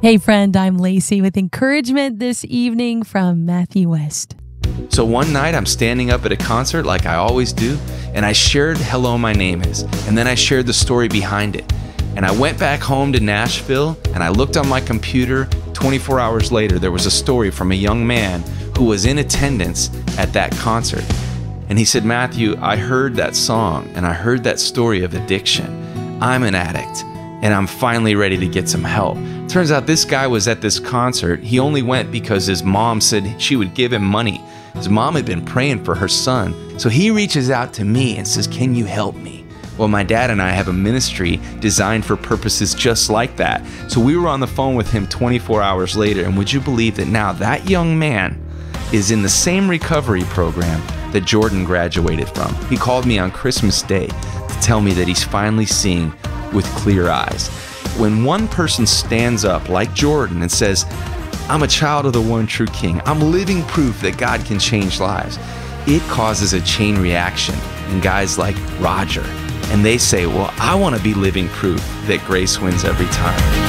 Hey friend, I'm Lacey with encouragement this evening from Matthew West. So one night I'm standing up at a concert like I always do, and I shared Hello, My Name Is, and then I shared the story behind it. And I went back home to Nashville, and I looked on my computer. 24 hours later, there was a story from a young man who was in attendance at that concert. And he said, Matthew, I heard that song, and I heard that story of addiction. I'm an addict, and I'm finally ready to get some help. Turns out this guy was at this concert. He only went because his mom said she would give him money. His mom had been praying for her son. So he reaches out to me and says, can you help me? Well, my dad and I have a ministry designed for purposes just like that. So we were on the phone with him 24 hours later, and would you believe that now that young man is in the same recovery program that Jordan graduated from? He called me on Christmas Day to tell me that he's finally seeing with clear eyes. When one person stands up like Jordan and says, I'm a child of the one true King, I'm living proof that God can change lives, it causes a chain reaction in guys like Roger. And they say, well, I want to be living proof that grace wins every time.